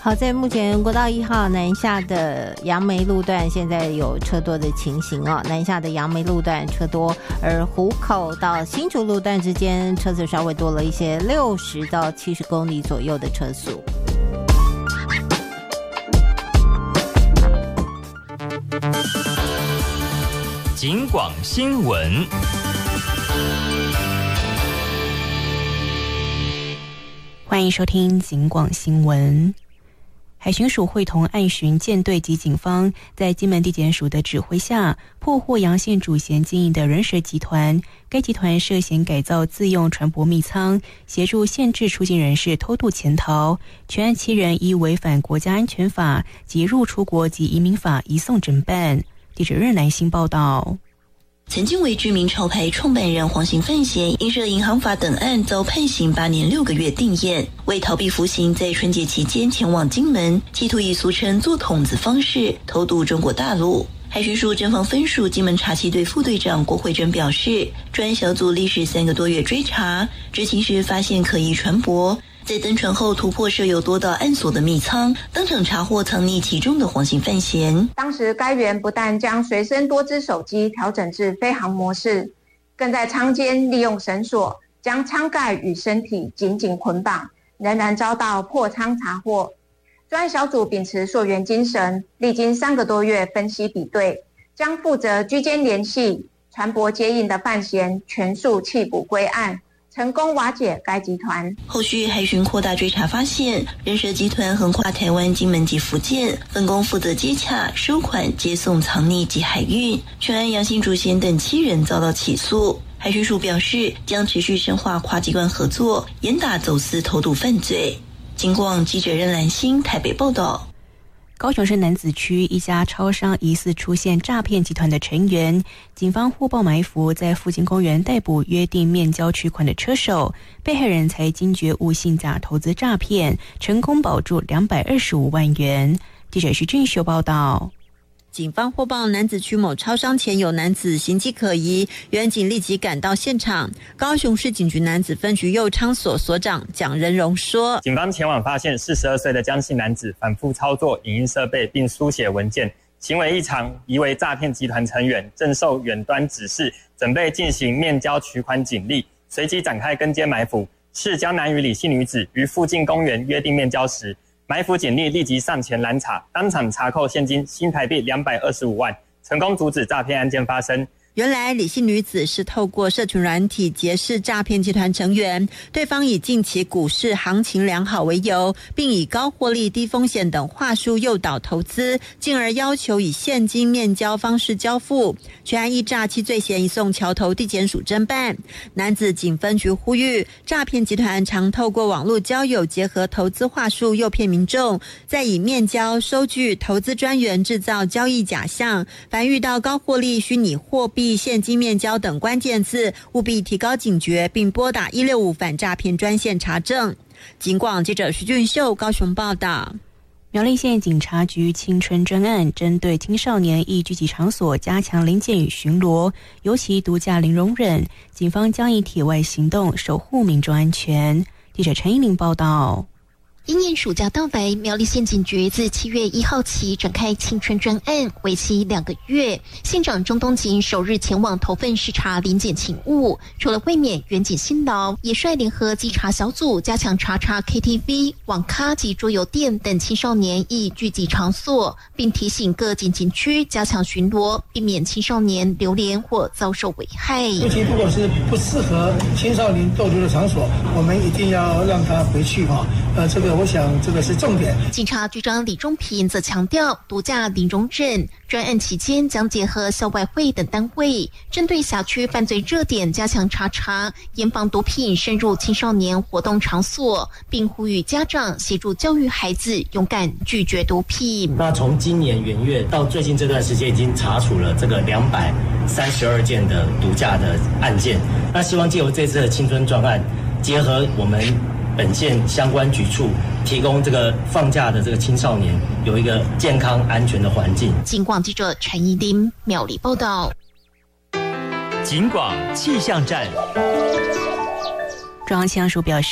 好，在目前国道1号南下的杨梅路段现在有车多的情形哦，南下的杨梅路段车多，而湖口到新竹路段之间车子稍微多了一些，60到70公里左右的车速。 警广新闻， 欢迎收听警广新闻。海巡署会同岸巡舰队及警方，在金门地检署的指挥下，破获杨姓主嫌经营的人蛇集团。该集团涉嫌改造自用船舶密舱，协助限制出境人士偷渡潜逃。全案7人依违反国家安全法及入出国及移民法移送侦办。记者任南星报道。 曾经为知名潮牌创办人黄姓范闲，因涉银行法等案遭判刑8年6个月定谳。为逃避服刑，在春节期间前往金门，企图以俗称做筒子方式偷渡中国大陆。海巡署侦防分署金门查缉队副队长郭慧珍表示，专案小组历时3个多月追查，执勤时发现可疑船舶，在登船后突破设有多道暗锁的密舱，当场查获藏匿其中的黄姓范闲。 当时该员不但将随身多只手机调整至飞行模式，更在舱间利用绳索将舱盖与身体紧紧捆绑，仍然遭到破舱查获。专案小组秉持溯源精神，历经3个多月分析比对，将负责居间联系、船舶接应的范闲全数缉捕归案，成功瓦解该集团。 后续海巡扩大追查发现，人蛇集团横跨台湾、金门及福建，分工负责接洽、收款、接送、藏匿及海运。全案杨姓主嫌等7人遭到起诉。海巡署表示，将持续深化跨机关合作，严打走私偷渡犯罪。警广记者任兰心台北报道。 高雄市楠梓区一家超商疑似出现诈骗集团的成员，警方获报埋伏，在附近公园逮捕约定面交取款的车手，被害人才惊觉误信假投资诈骗，成功保住225万元。记者徐俊秀报道。 警方获报楠梓区某超商前有男子形迹可疑，员警立即赶到现场。高雄市警局楠梓分局右昌所所长蒋仁荣说， 警方前往发现42岁的江姓男子反复操作影音设备并书写文件，行为异常，疑为诈骗集团成员，正受远端指示准备进行面交取款警力，随即展开跟监埋伏。是江南与李姓女子于附近公园约定面交时，埋伏警力立即上前拦查，当场查扣现金新台币225万，成功阻止诈骗案件发生。 原来李姓女子是透过社群软体结识诈骗集团成员，对方以近期股市行情良好为由，并以高获利低风险等话术诱导投资，进而要求以现金面交方式交付。全案依诈欺罪嫌移送桥头地检署侦办。楠梓警分局呼吁，诈骗集团常透过网络交友结合投资话术诱骗民众，再以面交、收据、投资专员制造交易假象。凡遇到高获利、虚拟货币、现金面交等关键字，务必提高警觉，并拨打165反诈骗专线查证。警广记者徐俊秀高雄报道。 苗栗县警察局青春专案针对青少年易聚集场所加强临检与巡逻，尤其毒驾零容忍，警方将以铁外行动守护民众安全。记者陈依玲报道。 因应暑假到来，苗栗县警局自7月1号起展开青春专案，为期2个月。县长钟东锦首日前往头份视察临检勤务，除了慰勉员警辛劳，也率联合稽查小组加强查 KTV、网咖及桌游店等青少年易聚集场所，并提醒各警情区加强巡逻，避免青少年流连或遭受危害。 尤其如果是不适合青少年逗留的场所，我们一定要让他回去这个我想这个是重点。 警察局长李忠平则强调，毒驾零容忍，专案期间将结合校外会等单位，针对辖区犯罪热点加强查，严防毒品深入青少年活动场所，并呼吁家长协助教育孩子勇敢拒绝毒品。 那从今年元月到最近这段时间，已经查处了这个232件的毒驾的案件。那希望借由这次的青春专案，结合我们本县相关局处，提供这个放假的这个青少年有一个健康安全的环境。 警广记者陈怡琳苗栗报道。 警广气象站， 中央气象署表示，